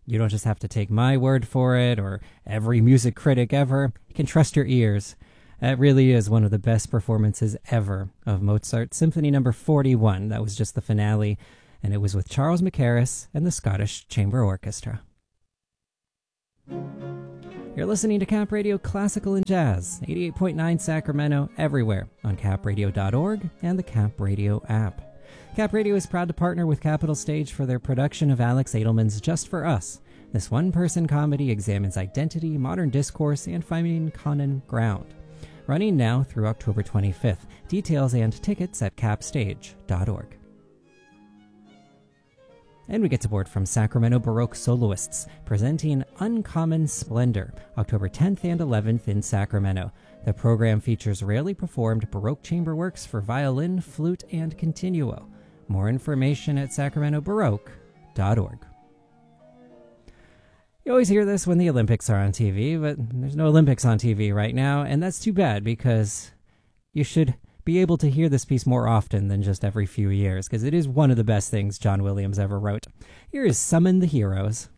You don't just have to take my word for it or every music critic ever. You can trust your ears. That really is one of the best performances ever of Mozart Symphony No. 41. That was just the finale, and it was with Charles Mackerras and the Scottish Chamber Orchestra. You're listening to Cap Radio Classical and Jazz, 88.9 Sacramento, everywhere on capradio.org and the Cap Radio app. Cap Radio is proud to partner with Capitol Stage for their production of Alex Edelman's Just for Us. This one-person comedy examines identity, modern discourse, and finding common ground. Running now through October 25th. Details and tickets at capstage.org. And we get to board from Sacramento Baroque Soloists, presenting Uncommon Splendor, October 10th and 11th in Sacramento. The program features rarely performed Baroque chamber works for violin, flute, and continuo. More information at sacramentobaroque.org. You always hear this when the Olympics are on TV, but there's no Olympics on TV right now, and that's too bad because you should be able to hear this piece more often than just every few years, because it is one of the best things John Williams ever wrote. Here is Summon the Heroes.